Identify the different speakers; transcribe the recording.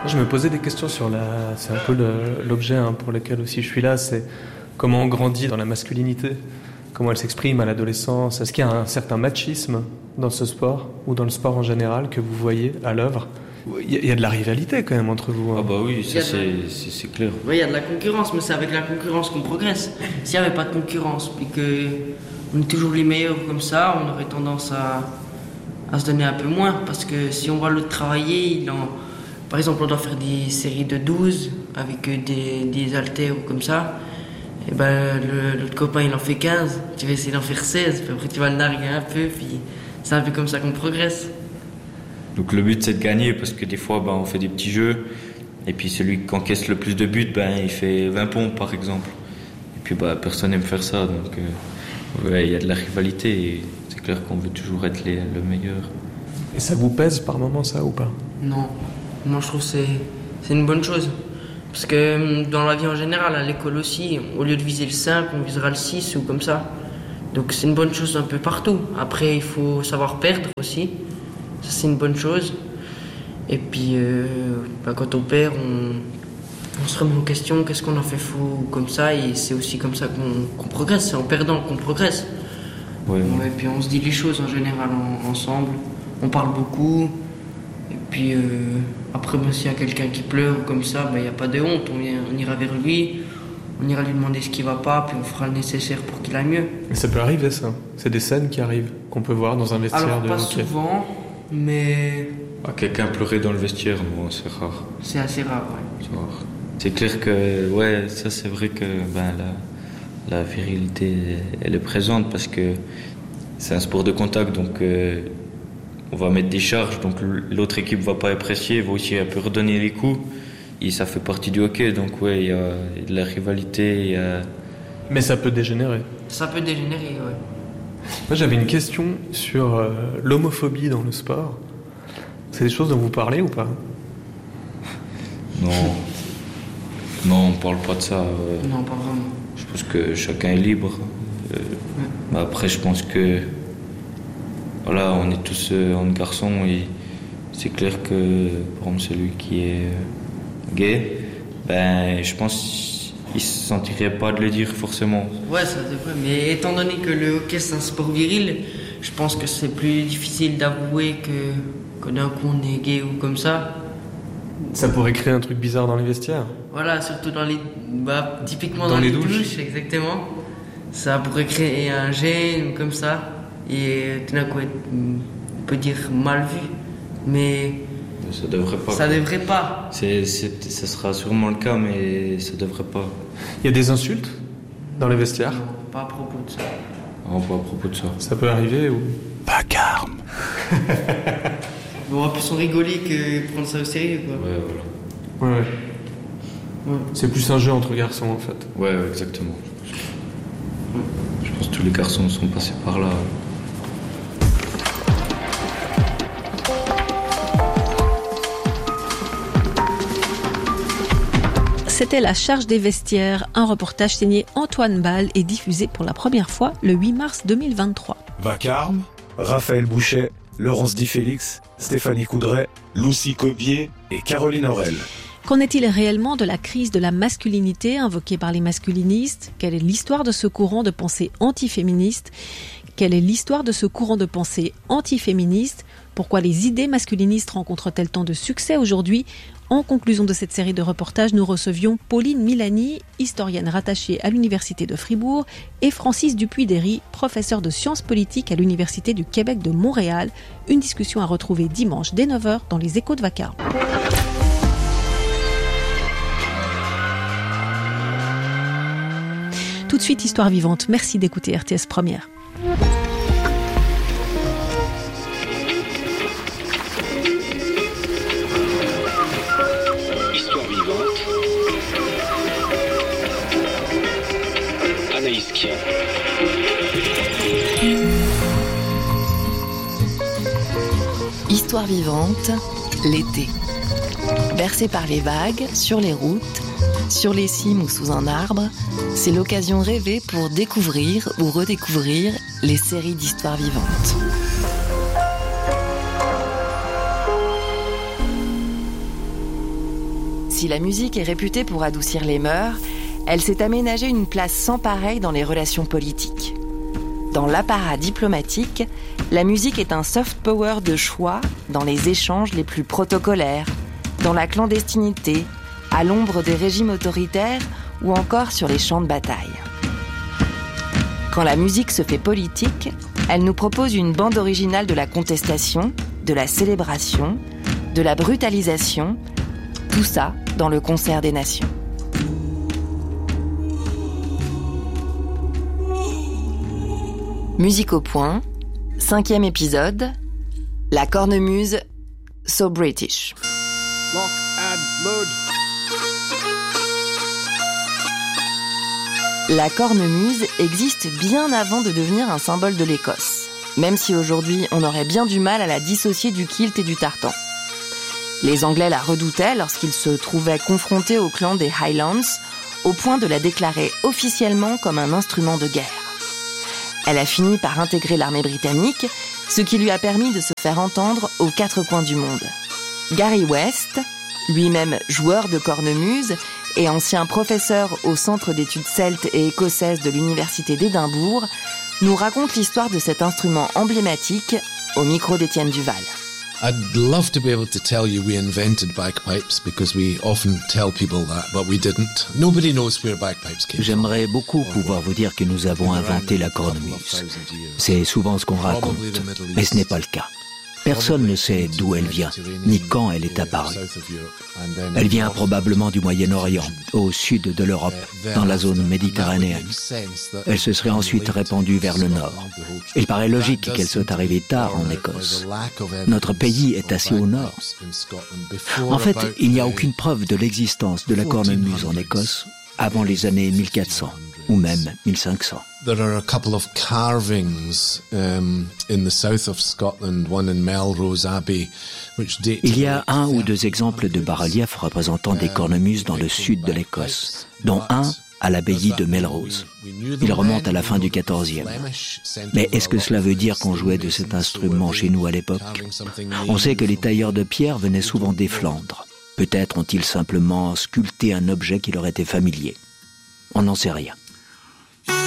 Speaker 1: Je me posais des questions sur c'est un peu l'objet pour lequel aussi je suis là, c'est comment on grandit dans la masculinité, comment elle s'exprime à l'adolescence. Est-ce qu'il y a un certain machisme dans ce sport, ou dans le sport en général, que vous voyez à l'œuvre? Il y a de la rivalité quand même entre vous.
Speaker 2: Ah bah oui, ça c'est clair.
Speaker 3: Oui, il y a de la concurrence, mais c'est avec la concurrence qu'on progresse. S'il n'y avait pas de concurrence, puis qu'on est toujours les meilleurs comme ça, on aurait tendance à se donner un peu moins. Parce que si on voit l'autre travailler, par exemple, on doit faire des séries de 12 avec des haltères ou comme ça. Et ben, l'autre copain, il en fait 15. Tu vas essayer d'en faire 16, puis après tu vas le narguer un peu, puis c'est un peu comme ça qu'on progresse.
Speaker 2: Donc le but, c'est de gagner, parce que des fois, on fait des petits jeux, et puis celui qui encaisse le plus de buts, il fait 20 pompes, par exemple. Et puis personne n'aime faire ça, donc il y a de la rivalité, et c'est clair qu'on veut toujours être le meilleur.
Speaker 1: Et ça vous pèse par moment, ça, ou pas?
Speaker 3: Non, moi je trouve que c'est une bonne chose. Parce que dans la vie en général, à l'école aussi, au lieu de viser le 5, on visera le 6 ou comme ça. Donc c'est une bonne chose un peu partout. Après, il faut savoir perdre aussi. Ça, c'est une bonne chose. Et puis, quand on perd, on se remet en question, qu'est-ce qu'on a fait faux comme ça. Et c'est aussi comme ça qu'on progresse. C'est en perdant qu'on progresse.
Speaker 2: Ouais.
Speaker 3: Et puis on se dit les choses en général ensemble. On parle beaucoup. Et puis après, s'il y a quelqu'un qui pleure ou comme ça, il n'y a pas de honte. On ira vers lui, on ira lui demander ce qui ne va pas, puis on fera le nécessaire pour qu'il aille mieux.
Speaker 1: Mais ça peut arriver, ça. C'est des scènes qui arrivent, qu'on peut voir dans un vestiaire.
Speaker 3: Alors,
Speaker 1: de
Speaker 3: pas
Speaker 1: hockey.
Speaker 3: souvent, mais...
Speaker 2: Quelqu'un pleurer dans le vestiaire, non, c'est rare.
Speaker 3: C'est assez rare, ouais.
Speaker 2: C'est rare. C'est clair que, ça c'est vrai que la virilité, elle est présente, parce que c'est un sport de contact, donc... on va mettre des charges, donc l'autre équipe va pas apprécier, va aussi un peu redonner les coups, et ça fait partie du hockey, donc il y a de la rivalité.
Speaker 1: Mais ça peut dégénérer.
Speaker 3: Ça peut dégénérer, ouais.
Speaker 1: Moi j'avais une question sur l'homophobie dans le sport. C'est des choses dont vous parlez ou pas?
Speaker 2: Non, on parle pas de ça.
Speaker 3: Non, pas vraiment.
Speaker 2: Je pense que chacun est libre. Après, je pense que voilà, on est tous en garçons, et c'est clair que, par exemple, celui qui est gay, je pense qu'il se sentirait pas de le dire forcément.
Speaker 3: Ouais, ça devrait, mais étant donné que le hockey c'est un sport viril, je pense que c'est plus difficile d'avouer que d'un coup on est gay ou comme ça.
Speaker 1: Ça pourrait créer un truc bizarre dans les vestiaires.
Speaker 3: Voilà, surtout typiquement dans les douches, exactement. Ça pourrait créer un gêne comme ça. Et tout d'un coup, on peut dire mal vu, mais
Speaker 2: ça devrait pas.
Speaker 3: Ça devrait pas.
Speaker 2: Ça sera sûrement le cas, mais ça devrait pas.
Speaker 1: Il y a des insultes dans les vestiaires?
Speaker 3: Non, pas à propos de ça.
Speaker 2: Non, pas à propos de ça.
Speaker 1: Ça peut arriver ou...
Speaker 4: Vacarme.
Speaker 3: On va plus en rigoler que prendre ça au sérieux, quoi.
Speaker 2: Ouais, voilà.
Speaker 1: Ouais. C'est plus un jeu entre garçons, en fait.
Speaker 2: Ouais, exactement. Je pense que tous les garçons sont passés par là.
Speaker 5: C'était La Charge des vestiaires, un reportage signé Antoine Ball et diffusé pour la première fois le 8 mars 2023.
Speaker 4: Vacarme, Raphaël Bouchet, Laurence Di Félix, Stéphanie Coudray, Lucie Cobier et Caroline Aurel.
Speaker 5: Qu'en est-il réellement de la crise de la masculinité invoquée par les masculinistes? Quelle est l'histoire de ce courant de pensée antiféministe? Quelle est l'histoire de ce courant de pensée antiféministe? Pourquoi les idées masculinistes rencontrent-elles tant de succès aujourd'hui? En conclusion de cette série de reportages, nous recevions Pauline Milani, historienne rattachée à l'Université de Fribourg, et Francis Dupuy-Derry, professeur de sciences politiques à l'Université du Québec de Montréal. Une discussion à retrouver dimanche dès 9h dans les Échos de Vacarme. Tout de suite, Histoire vivante. Merci d'écouter RTS Première.
Speaker 6: Histoire vivante. Anaïs Kien.
Speaker 7: Histoire vivante, l'été. Bercé par les vagues, sur les routes, sur les cimes ou sous un arbre, c'est l'occasion rêvée pour découvrir ou redécouvrir les séries d'histoires vivantes. Si la musique est réputée pour adoucir les mœurs, elle s'est aménagée une place sans pareille dans les relations politiques. Dans l'apparat diplomatique, la musique est un soft power de choix dans les échanges les plus protocolaires, dans la clandestinité, à l'ombre des régimes autoritaires ou encore sur les champs de bataille. Quand la musique se fait politique, elle nous propose une bande originale de la contestation, de la célébration, de la brutalisation, tout ça dans le concert des nations. Musique au point, 5e épisode, la cornemuse So British.
Speaker 6: Lock and load.
Speaker 7: La cornemuse existe bien avant de devenir un symbole de l'Écosse, même si aujourd'hui on aurait bien du mal à la dissocier du kilt et du tartan. Les Anglais la redoutaient lorsqu'ils se trouvaient confrontés au clan des Highlands, au point de la déclarer officiellement comme un instrument de guerre. Elle a fini par intégrer l'armée britannique, ce qui lui a permis de se faire entendre aux 4 coins du monde. Gary West, lui-même joueur de cornemuse et ancien professeur au Centre d'études celtes et écossaises de l'Université d'Édimbourg, nous raconte l'histoire de cet instrument emblématique au micro d'Étienne Duval.
Speaker 8: I'd love to be able to tell you we invented bagpipes because we often tell people that, but we didn't. Nobody knows where bagpipes came from.
Speaker 9: J'aimerais beaucoup pouvoir vous dire que nous avons inventé la cornemuse. C'est souvent ce qu'on raconte, mais ce n'est pas le cas. Personne ne sait d'où elle vient, ni quand elle est apparue. Elle vient probablement du Moyen-Orient, au sud de l'Europe, dans la zone méditerranéenne. Elle se serait ensuite répandue vers le nord. Il paraît logique qu'elle soit arrivée tard en Écosse. Notre pays est assez au nord. En fait, il n'y a aucune preuve de l'existence de la cornemuse en Écosse avant les années 1400. Ou même 1500.
Speaker 8: There are a couple of carvings in the south of Scotland, one in Melrose Abbey, which date.
Speaker 9: Il y a 1 ou 2 exemples de bas-reliefs représentant des cornemuses dans le sud de l'Écosse, dont un à l'abbaye de Melrose. Il remonte à la fin du XIVe. Mais est-ce que cela veut dire qu'on jouait de cet instrument chez nous à l'époque? On sait que les tailleurs de pierre venaient souvent des Flandres. Peut-être ont-ils simplement sculpté un objet qui leur était familier. On n'en sait rien.